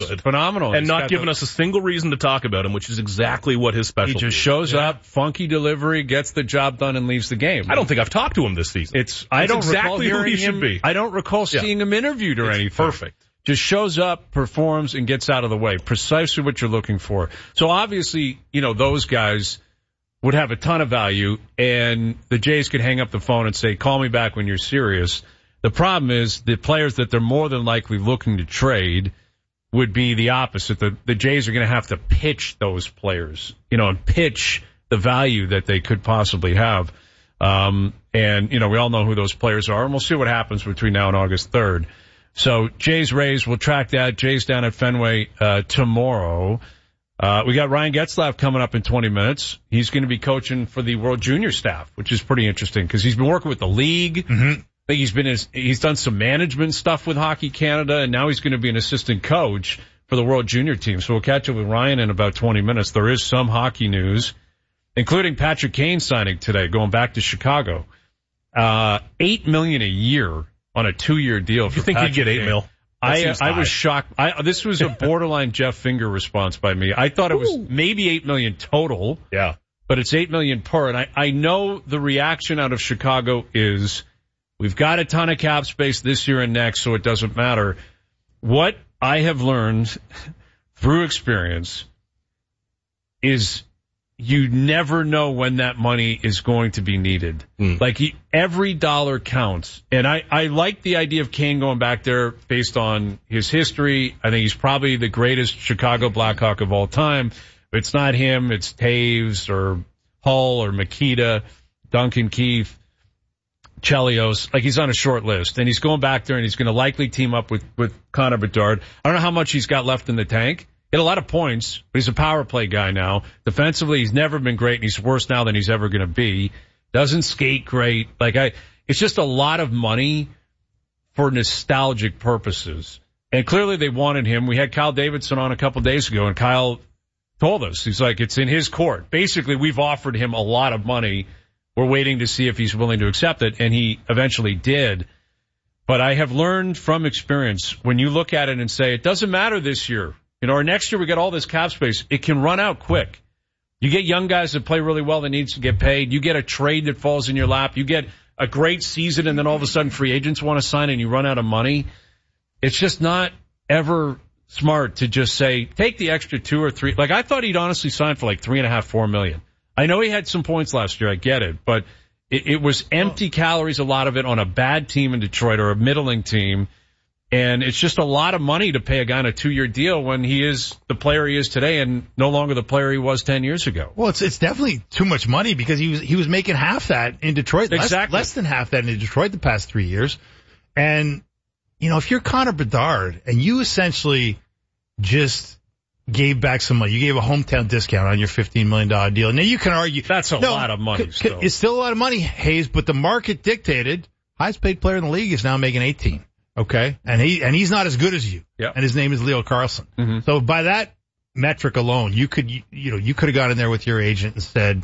good. Phenomenal. And not giving us a single reason to talk about him, which is exactly what his specialty is. He just shows up, funky delivery, gets the job done, and leaves the game. I don't think I've talked to him this season. I don't exactly recall who he hearing should be. I don't recall seeing him interviewed or anything. Perfect. Just shows up, performs, and gets out of the way. Precisely what you're looking for. So obviously, those guys would have a ton of value, and the Jays could hang up the phone and say, call me back when you're serious. The problem is the players that they're more than likely looking to trade would be the opposite. The Jays are going to have to pitch those players, and pitch the value that they could possibly have. And we all know who those players are, and we'll see what happens between now and August 3rd. So Jays, Rays, we'll track that. Jays down at Fenway tomorrow. We got Ryan Getzlaf coming up in 20 minutes. He's going to be coaching for the World Junior staff, which is pretty interesting because he's been working with the league. Mm-hmm. I think he's done some management stuff with Hockey Canada, and now he's going to be an assistant coach for the World Junior team. So we'll catch up with Ryan in about 20 minutes. There is some hockey news, including Patrick Kane signing today, going back to Chicago. $8 million a year on a 2-year deal. You think he'd get $8 million? I was shocked. This was a borderline Jeff Finger response by me. I thought it was maybe $8 million total. Yeah, but it's $8 million per. And I know the reaction out of Chicago is, we've got a ton of cap space this year and next, so it doesn't matter. What I have learned through experience is you never know when that money is going to be needed. Like, every dollar counts. And I like the idea of Kane going back there based on his history. I think he's probably the greatest Chicago Blackhawk of all time. If it's not him, it's Taves or Hull or Makita, Duncan Keith, Chelios. Like, he's on a short list, and he's going back there, and he's going to likely team up with Connor Bedard. I don't know how much he's got left in the tank. He had a lot of points, but he's a power play guy now. Defensively, he's never been great, and he's worse now than he's ever going to be. Doesn't skate great. It's just a lot of money for nostalgic purposes. And clearly they wanted him. We had Kyle Davidson on a couple days ago, and Kyle told us, he's like, it's in his court. Basically, we've offered him a lot of money. We're waiting to see if he's willing to accept it, and he eventually did. But I have learned from experience, when you look at it and say, it doesn't matter this year, or next year we get all this cap space, it can run out quick. You get young guys that play really well that needs to get paid. You get a trade that falls in your lap. You get a great season, and then all of a sudden free agents want to sign, and you run out of money. It's just not ever smart to just say, take the extra 2 or 3. Like, I thought he'd honestly sign for like $3.5-4 million. I know he had some points last year. I get it, but it was empty calories, a lot of it, on a bad team in Detroit or a middling team. And it's just a lot of money to pay a guy on a 2-year deal when he is the player he is today and no longer the player he was 10 years ago. Well, it's definitely too much money because he was making half that in Detroit. Exactly. Less than half that in Detroit the past 3 years. And, if you're Connor Bedard and you essentially just gave back some money, you gave a hometown discount on your $15 million deal. Now you can argue that's a lot of money. Still. It's still a lot of money, Hayes, but the market dictated highest paid player in the league is now making 18. Okay. And he's not as good as you. Yep. And his name is Leo Carlson. Mm-hmm. So by that metric alone, you could have gone in there with your agent and said,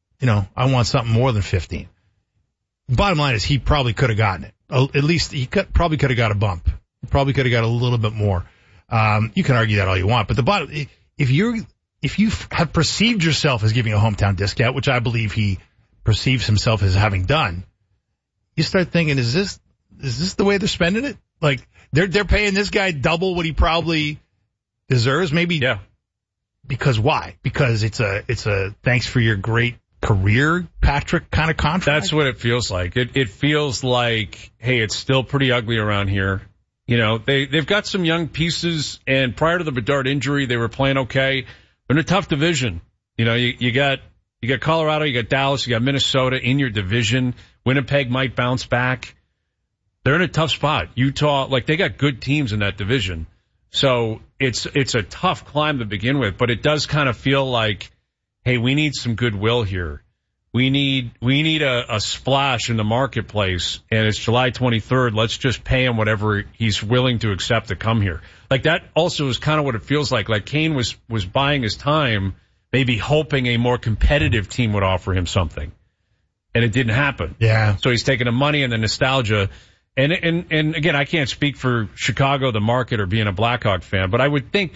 I want something more than 15. Bottom line is he probably could have gotten it. At least probably could have got a bump. Probably could have got a little bit more. You can argue that all you want, but the bottom, if you have perceived yourself as giving a hometown discount, which I believe he perceives himself as having done, you start thinking, is this the way they're spending it? Like, they're paying this guy double what he probably deserves, maybe. Yeah. Because why? Because it's a thanks for your great career, Patrick, kind of contract. That's what it feels like. It feels like, hey, it's still pretty ugly around here. They've got some young pieces, and prior to the Bedard injury, they were playing okay. They're in a tough division. You got Colorado, you got Dallas, you got Minnesota in your division. Winnipeg might bounce back. They're in a tough spot. Utah, they got good teams in that division. So it's a tough climb to begin with, but it does kind of feel like, hey, we need some goodwill here. We need a splash in the marketplace, and it's July 23rd. Let's just pay him whatever he's willing to accept to come here. Like, that also is kind of what it feels like. Like, Kane was buying his time, maybe hoping a more competitive team would offer him something. And it didn't happen. Yeah. So he's taking the money and the nostalgia. And again, I can't speak for Chicago, the market, or being a Blackhawk fan, but I would think